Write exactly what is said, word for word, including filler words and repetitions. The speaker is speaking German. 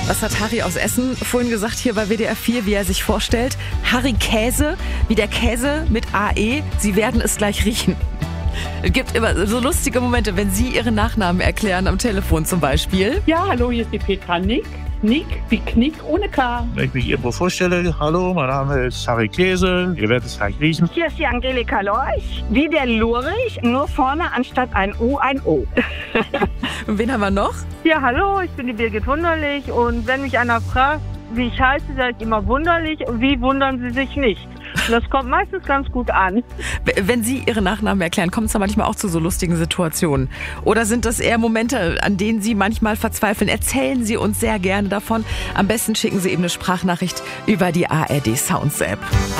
Was hat Harry aus Essen vorhin gesagt hier bei W D R vier, wie er sich vorstellt? Harry Käse, wie der Käse mit A E. Sie werden es gleich riechen. Es gibt immer so lustige Momente, wenn Sie Ihren Nachnamen erklären, am Telefon zum Beispiel. Ja, hallo, hier ist die Petra Nick. Nick wie Knick ohne K. Wenn ich mich irgendwo vorstelle, hallo, mein Name ist Harry Käse, ihr werdet es gleich riechen. Hier ist die Angelika Lorch, wie der Lurich, nur vorne anstatt ein U ein O. Und wen haben wir noch? Ja, hallo, ich bin die Birgit Wunderlich und wenn mich einer fragt, wie ich heiße, sage ich immer Wunderlich und wie wundern Sie sich nicht. Und das kommt meistens ganz gut an. Wenn Sie Ihren Nachnamen erklären, kommt es da manchmal auch zu so lustigen Situationen? Oder sind das eher Momente, an denen Sie manchmal verzweifeln? Erzählen Sie uns sehr gerne davon. Am besten schicken Sie eben eine Sprachnachricht über die A R D Sounds App.